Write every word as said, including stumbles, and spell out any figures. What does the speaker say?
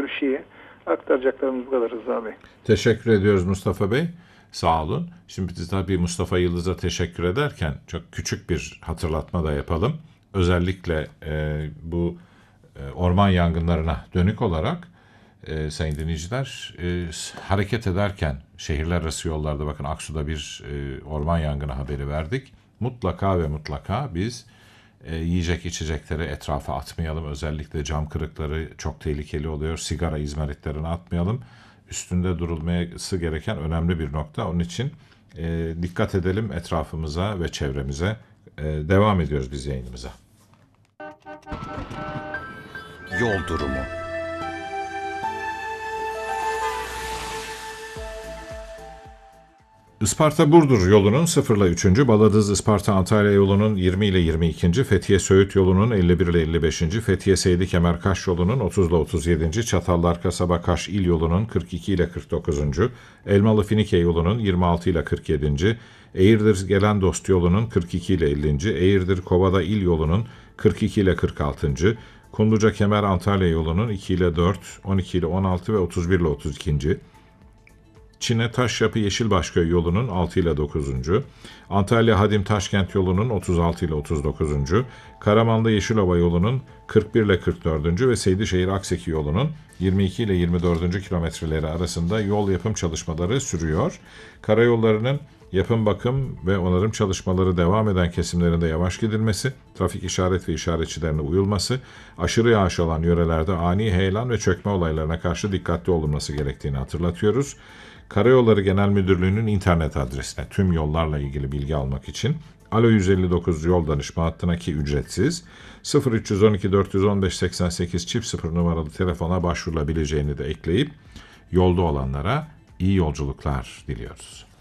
bir şeyi aktaracaklarımız bu kadar Rıza Bey. Teşekkür ediyoruz Mustafa Bey. Sağ olun. Şimdi biz tabii Mustafa Yıldız'a teşekkür ederken çok küçük bir hatırlatma da yapalım. Özellikle e, bu e, orman yangınlarına dönük olarak e, sayın dinleyiciler e, hareket ederken şehirler arası yollarda bakın Aksu'da bir e, orman yangını haberi verdik. Mutlaka ve mutlaka biz e, yiyecek içecekleri etrafa atmayalım. Özellikle cam kırıkları çok tehlikeli oluyor. Sigara izmaritlerini atmayalım. Üstünde durulması gereken önemli bir nokta. Onun için e, dikkat edelim etrafımıza ve çevremize. E, devam ediyoruz biz yayınımıza. Yol durumu. Isparta-Burdur yolunun sıfır ile üçüncü, Baladız-Isparta-Antalya yolunun yirmi ile yirmi ikinci, Fethiye-Söğüt yolunun elli bir ile elli beşinci, Fethiye-Seydi-Kemer-Kaş yolunun otuz ile otuz yedinci, Çatallar-Kasaba-Kaş il yolunun kırk iki ile kırk dokuzuncu, Elmalı-Finike yolunun yirmi altı ile kırk yedinci, Eğirdir-Gelendost yolunun kırk iki ile ellinci, Eğirdir-Kovada il yolunun kırk iki ile kırk altıncı, Kunduca-Kemer-Antalya yolunun iki ile dört, on iki ile on altı ve otuz bir ile otuz ikinci, Çin'e Taşyapı Yeşilbaşköy yolunun altı ile dokuzuncu, Antalya Hadim Taşkent yolunun otuz altı ile otuz dokuzuncu, Karamanlı Yeşilova yolunun kırk bir ile kırk dördüncü ve Seydişehir Akseki yolunun yirmi iki ile yirmi dördüncü kilometreleri arasında yol yapım çalışmaları sürüyor. Karayollarının yapım, bakım ve onarım çalışmaları devam eden kesimlerinde yavaş gidilmesi, trafik işaret ve işaretçilerine uyulması, aşırı yağış olan yörelerde ani heyelan ve çökme olaylarına karşı dikkatli olunması gerektiğini hatırlatıyoruz. Karayolları Genel Müdürlüğü'nün internet adresine tüm yollarla ilgili bilgi almak için Alo yüz elli dokuz yol danışma hattına ki ücretsiz sıfır üç yüz on iki dört yüz on beş seksen sekiz çift sıfır numaralı telefona başvurulabileceğini de ekleyip yolda olanlara iyi yolculuklar diliyoruz.